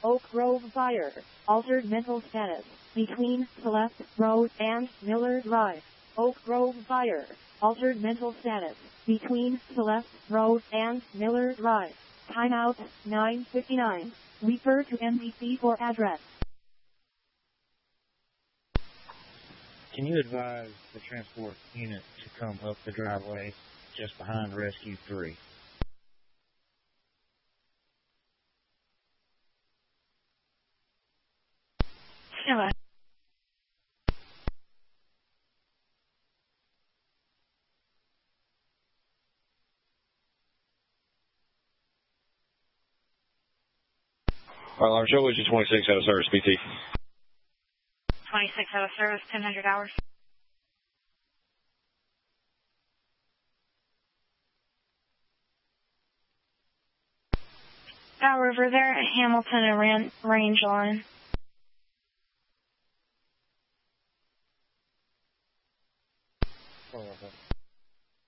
Oak Grove Fire. Altered mental status. Between Celeste Road and Miller Drive. Oak Grove Fire. Altered mental status. Between Celeste Road and Miller Drive. Timeout 9:59. Refer to NBC for address. Can you advise the transport unit to come up the driveway just behind Rescue 3? Hello. Alarm show was 26 out of service, PT. 26 out of service, 1000 hours. River there at Hamilton and Range Line. Oh, okay.